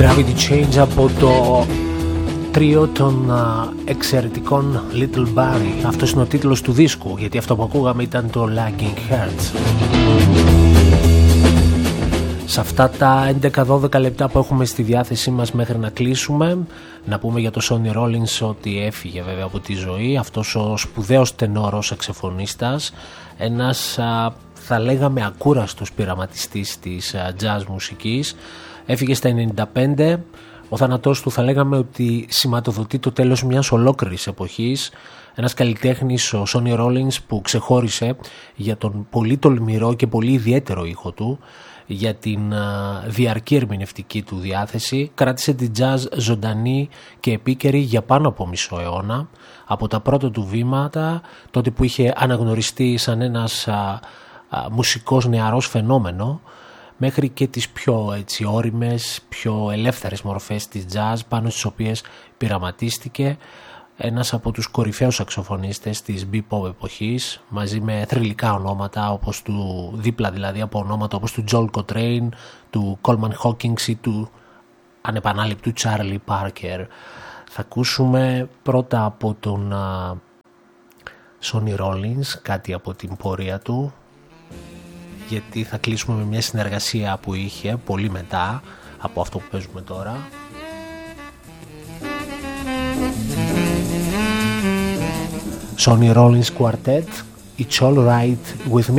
Gravity Change από το τρίο των εξαιρετικών Little Barry. Αυτός είναι ο τίτλος του δίσκου, γιατί αυτό που ακούγαμε ήταν το Lagging Hearts. Σε αυτά τα 11-12 λεπτά που έχουμε στη διάθεσή μας μέχρι να κλείσουμε, να πούμε για το Sonny Rollins ότι έφυγε βέβαια από τη ζωή. Αυτός ο σπουδαίος τενόρος σαξεφωνίστας, ένας θα λέγαμε ακούραστος πειραματιστής της jazz μουσικής, έφυγε στα 95. Ο θάνατός του θα λέγαμε ότι σηματοδοτεί το τέλος μιας ολόκληρης εποχής. Ένας καλλιτέχνης, ο Sonny Rollins, που ξεχώρισε για τον πολύ τολμηρό και πολύ ιδιαίτερο ήχο του, για την διαρκή ερμηνευτική του διάθεση. Κράτησε την jazz ζωντανή και επίκαιρη για πάνω από μισό αιώνα, από τα πρώτα του βήματα, τότε που είχε αναγνωριστεί σαν ένας μουσικός νεαρός φαινόμενο, μέχρι και τις πιο ώριμες, πιο ελεύθερες μορφές της jazz, πάνω στις οποίες πειραματίστηκε. Ένας από τους κορυφαίους σαξοφωνίστες της bebop εποχής, μαζί με θρυλικά ονόματα, όπως του, δίπλα δηλαδή από ονόματα όπως του Joel Coltrane, του Coleman Hawkins ή του ανεπανάληπτου Charlie Parker. Θα ακούσουμε πρώτα από τον Sonny Rollins κάτι από την πορεία του, γιατί θα κλείσουμε με μια συνεργασία που είχε πολύ μετά από αυτό που παίζουμε τώρα. Sonny Rollins Quartet, It's All Right With Me.